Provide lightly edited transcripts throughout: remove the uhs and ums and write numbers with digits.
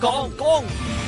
講，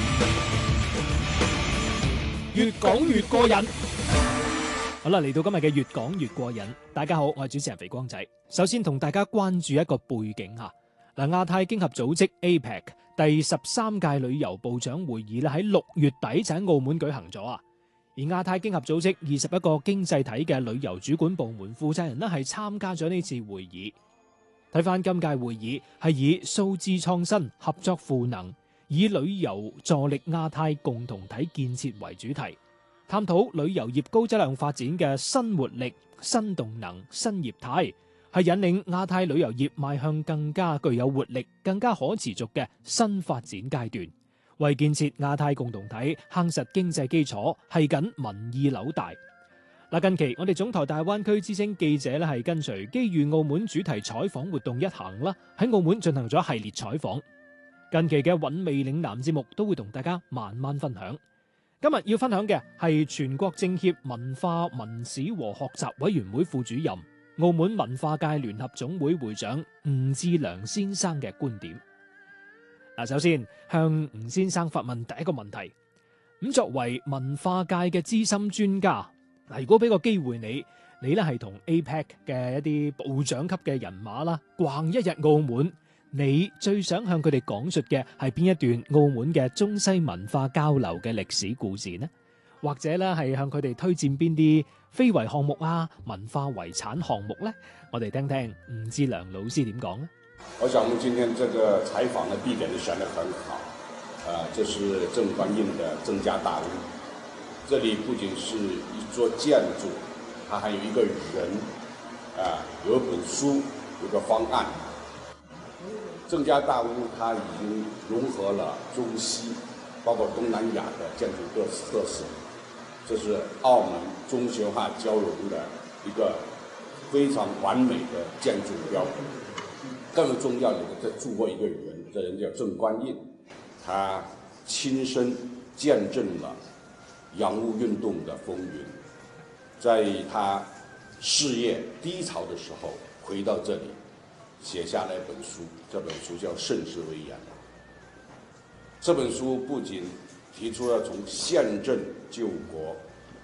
越講越過癮。好啦，嚟到今日嘅越講越過癮。大家好，我係主持人肥光仔。首先同大家關注一個背景吓。嗱，亞太經合組織 APEC 第13屆旅遊部長會議咧喺6月底就喺澳門舉行咗啊。而亞太經合組織21個經濟體嘅旅遊主管部門負責人咧係參加咗呢次會議。睇翻今屆會議係以數字創新、合作賦能，以旅遊助力亞太共同體建設為主題，探討旅遊業高質量發展嘅新活力、新動能、新業態，係引領亞太旅遊業邁向更加具有活力、更加可持續嘅新發展階段，為建設亞太共同體夯實經濟基礎，係緊民意紐帶。嗱，近期我哋總台大灣區之聲記者咧係跟隨機遇澳門主題採訪活動一行啦，喺澳門進行咗系列採訪。近期嘅韻味嶺南節目都會同大家慢慢分享。今日要分享嘅係全國政協文化文史和學習委員會副主任、澳門文化界聯合總會會長吳志良先生嘅觀點。嗱，首先向吳先生發問第一個問題。咁作為文化界嘅資深專家，嗱，如果俾個機會你咧係同 APEC 嘅一啲部長級嘅人馬啦逛一日澳門，你最想向佢哋講述嘅係邊一段澳門嘅中西文化交流嘅歷史故事呢？或者咧係向佢哋推薦邊啲非遺項目啊、文化遺產項目呢？我哋聽聽吳志良老師點講呢？ 我想我們今天這個採訪的地點選得很好，這是正觀音的鄭家大屋。這裡不僅是一座建築，它還有一個人，有一本書，有個方案。鄭家大屋它已經融合了中西，包括東南亞的建築特色，這是澳門中西文化交融的一個非常完美的建築標本。更重要的，這住過一個人，這人叫鄭觀音，他親身見證了洋務運動的風雲，在他事業低潮的時候回到這裡，寫下了一本書，這本書叫《盛世威嚴》。這本書不僅提出了從憲政救國、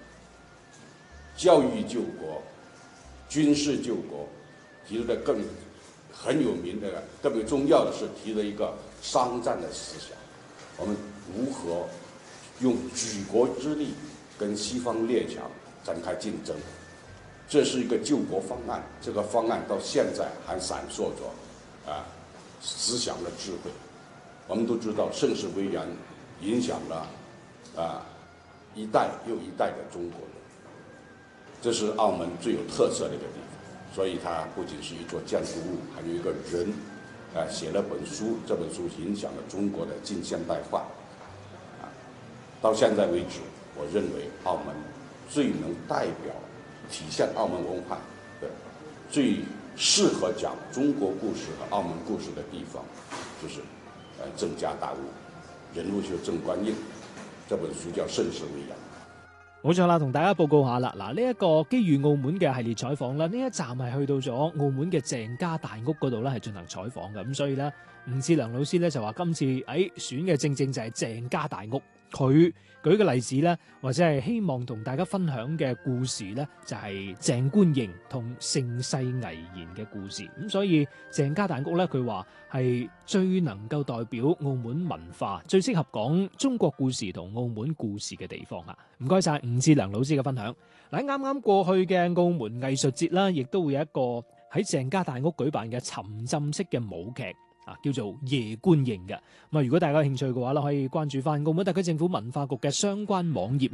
教育救國、軍事救國，提出的更很有名的、特別重要的是提了一個商戰的思想，我們如何用舉國之力跟西方列強展開競爭，這是一個救國方案。這個方案到現在還閃爍着思想的智慧。我們都知道盛世威嚴影響了一代又一代的中國人，這是澳門最有特色的一個地方。所以它不僅是一座建築物，還有一個人寫了本書，這本書影響了中國的近現代化。到現在為止，我認為澳門最能代表、體現澳門文化的、最適合講中國故事和澳門故事的地方，就是鄭家大屋，人物就是鄭觀音。這本書叫《盛世威嚴》。 冇錯啦，同大家報告下啦。嗱，呢一個機遇澳門嘅系列採訪啦，呢一站係去到咗澳門嘅鄭家大屋嗰度咧，係進行採訪嘅。咁所以咧，吳志良老師咧就話今次選嘅正正就係鄭家大屋。佢舉嘅例子咧，或者係希望同大家分享嘅故事咧，就係鄭觀應同盛世危言嘅故事。咁所以鄭家大屋咧，佢話係最能夠代表澳門文化，最適合講中國故事同澳門故事嘅地方啊！唔該晒吳志良老師嘅分享。嗱，啱啱過去嘅澳門藝術節啦，亦都會有一個喺鄭家大屋舉辦嘅沉浸式嘅舞劇。叫做夜觀應嘅。咁如果大家有興趣嘅話咧，可以關注翻澳門特區政府文化局嘅相關網頁。